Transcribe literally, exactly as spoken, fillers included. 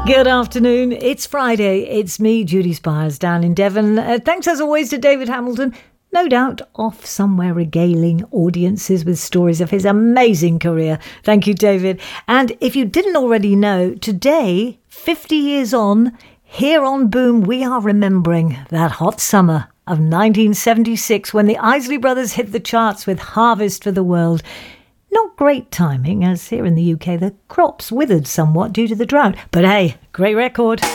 Good afternoon. It's Friday. It's me, Judy Spires, down in Devon. Uh, thanks as always to David Hamilton. No doubt off somewhere regaling audiences with stories of his amazing career. Thank you, David. And if you didn't already know, today, fifty years on, here on Boom, we are remembering that hot summer of nineteen seventy-six when the Isley Brothers hit the charts with Harvest for the World. Not great timing, as here in the U K the crops withered somewhat due to the drought. But hey, great record.